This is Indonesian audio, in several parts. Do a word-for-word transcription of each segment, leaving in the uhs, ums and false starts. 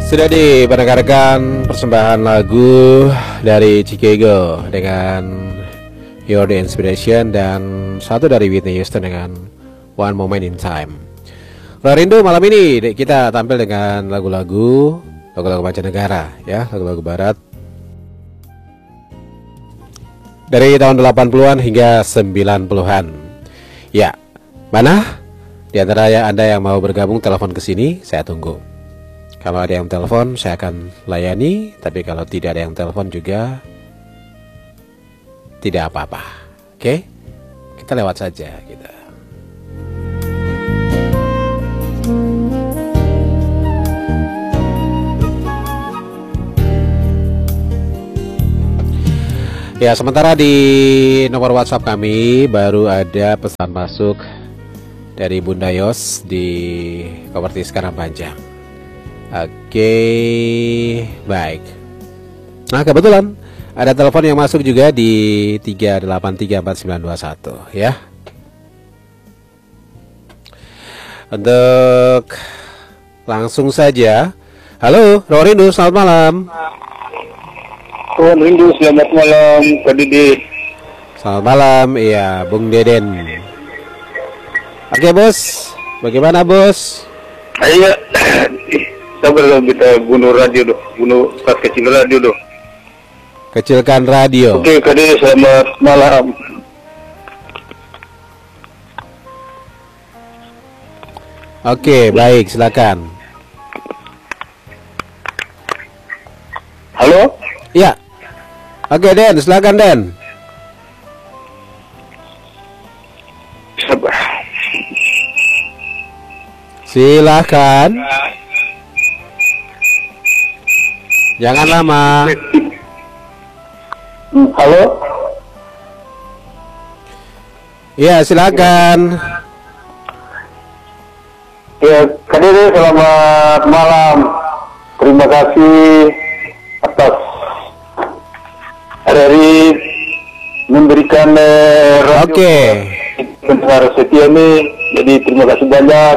Sudah diperdengarkan persembahan lagu dari Chicago dengan You're the Inspiration dan satu dari Whitney Houston dengan One Moment in Time. Rindu malam ini kita tampil dengan lagu-lagu lagu-lagu mancanegara ya, lagu-lagu barat dari tahun delapan puluhan hingga sembilan puluhan. Ya, mana di antara Anda yang mau bergabung telepon ke sini, saya tunggu. Kalau ada yang telepon, saya akan layani. Tapi kalau tidak ada yang telepon juga, tidak apa-apa. Oke, kita lewat saja kita. Ya, sementara di nomor WhatsApp kami baru ada pesan masuk dari Bunda Yos di Koperti Sekarang Panjang. Oke, baik. Nah, kebetulan ada telepon yang masuk juga di tiga delapan tiga empat sembilan dua satu ya. Untuk langsung saja. Halo, Rindu, selamat malam. Tuan Rindu, selamat malam, Pak Dede. Selamat malam, iya, Bung Deden. Oke, Bos. Bagaimana, Bos? Iya. Sabar dong, kita bunuh radio dong, bunuh start kecil radio dong. Kecilkan radio. Oke, Kak Dede, selamat malam. Oke, baik, silakan. Halo? Ya. Oke, Den, silakan, Den. Sabar. Silakan. Jangan lama. Halo? Iya, silakan. Ya, Kak Dede, selamat malam. Terima kasih atas R R I memberikan eh, radio Oke. pendengar setia ini. Jadi terima kasih banyak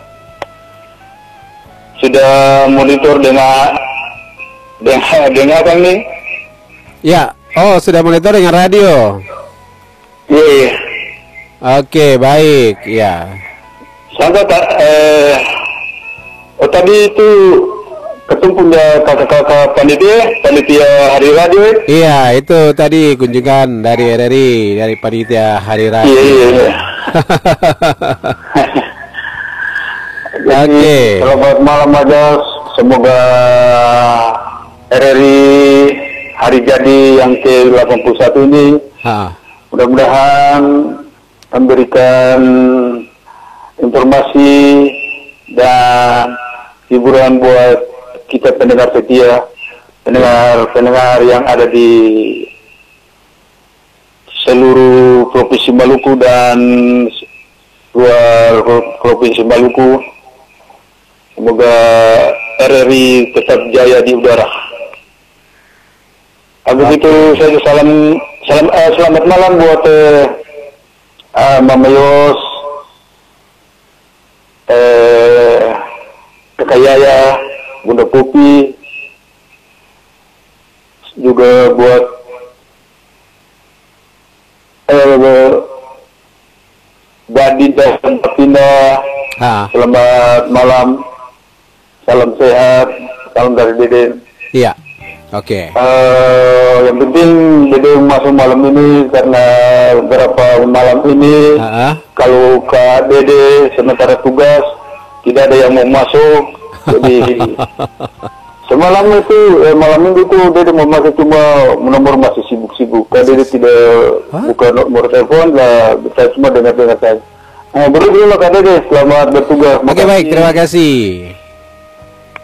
sudah monitor dengan dengan dengan apa nih? Ya. Oh, sudah monitor dengan radio. Iya. Iya. Oke, baik. Ya. Sampai tak eh oh tadi itu ketemu punya kakak-kakak panitia panitia hari radio. Iya, itu tadi kunjungan dari R R I, dari panitia hari radio. Iya, iya, iya. Jadi, Oke. selamat malam aja. Semoga R R I hari jadi yang ke delapan puluh satu ini Ha. mudah-mudahan memberikan informasi dan hiburan buat kita pendengar setia, pendengar-pendengar yang ada di seluruh Provinsi Maluku dan luar Provinsi Maluku. Semoga R R I tetap jaya di udara. Habis itu saya salam salam eh, selamat malam buat eh, uh, Mama Yos, eh, Kakak Yaya, Bunda Popi, juga buat eh, Badi dan Pina. Ha. Selamat malam, salam sehat, salam dari Dede. Iya. Oke. Uh, yang penting Dede masuk malam ini karena beberapa malam ini Ha. kalau Kak Dede sementara tugas tidak ada yang mau masuk, jadi semalam itu eh, malam minggu itu Dede mau masuk cuma nomor masih sibuk-sibuk. Kak Dede tidak Hah? buka nomor telepon lah, saya cuma dengar-dengar saya. Nah, beri dulu Kak Dede, selamat bertugas. Oke, baik, terima kasih.